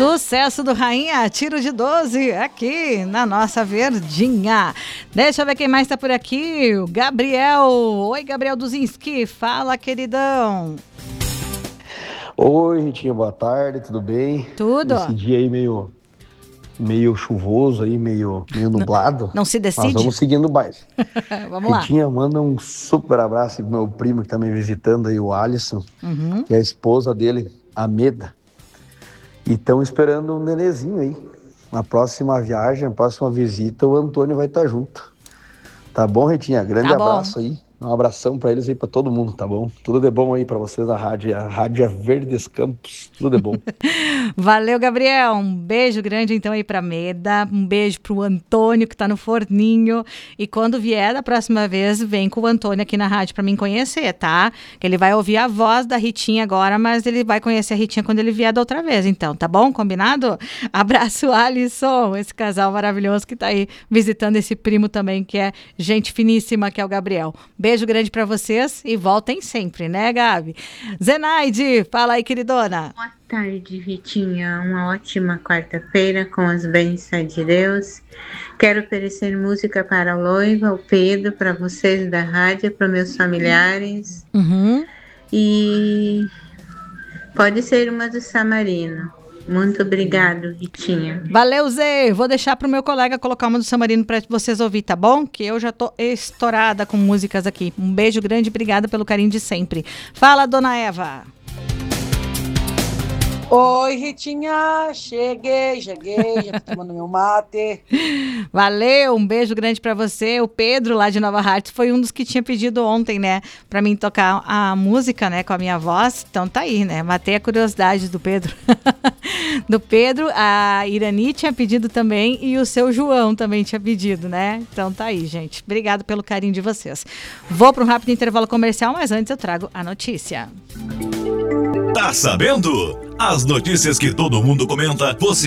Sucesso do Rainha, tiro de 12, aqui na nossa Verdinha. Deixa eu ver quem mais tá por aqui. O Gabriel. Oi, Gabriel Duzinski. Fala, queridão. Oi, Ritinha, boa tarde, tudo bem? Tudo. Esse dia aí meio chuvoso aí, meio nublado. Não se decide? Nós vamos seguindo o baile. Vamos lá. Ritinha, manda um super abraço pro meu primo que tá me visitando aí, o Alisson, e a esposa dele, a Meda. E estão esperando um nenezinho aí. Na próxima viagem, na próxima visita, o Antônio vai estar junto. Tá bom, Ritinha? Grande abraço aí. Um abração pra eles aí, pra todo mundo, tá bom? Tudo de bom aí pra vocês da rádio. A Rádio Verdes Campos, tudo de bom. Valeu, Gabriel. Um beijo grande então aí pra Meda. Um beijo pro Antônio que tá no forninho. E quando vier da próxima vez, vem com o Antônio aqui na rádio pra mim conhecer, tá? Que ele vai ouvir a voz da Ritinha agora, mas ele vai conhecer a Ritinha quando ele vier da outra vez, então, tá bom? Combinado? Abraço, Alisson, esse casal maravilhoso que tá aí visitando esse primo também, que é gente finíssima, que é o Gabriel. Beijo grande pra vocês e voltem sempre, né, Gabi? Zenaide, fala aí, queridona. Boa tarde, Ritinha. Uma ótima quarta-feira com as bênçãos de Deus. Quero oferecer música para a noiva, o Pedro, para vocês da rádio, para meus familiares. E pode ser uma do Samarino. Muito obrigado, Ritinha. Valeu, Zê. Vou deixar pro meu colega colocar uma do Samarino para vocês ouvir, tá bom? Que eu já tô estourada com músicas aqui. Um beijo grande, obrigada pelo carinho de sempre. Fala, dona Eva. Oi, Ritinha, cheguei, já tô tomando meu mate. Valeu, um beijo grande pra você. O Pedro, lá de Nova Hartz, foi um dos que tinha pedido ontem, né, pra mim tocar a música, né, com a minha voz. Então tá aí, né, matei a curiosidade do Pedro. Do Pedro, a Irani tinha pedido também e o seu João também tinha pedido, né? Então tá aí, gente. Obrigado pelo carinho de vocês. Vou para um rápido intervalo comercial, mas antes eu trago a notícia. Tá sabendo? As notícias que todo mundo comenta, você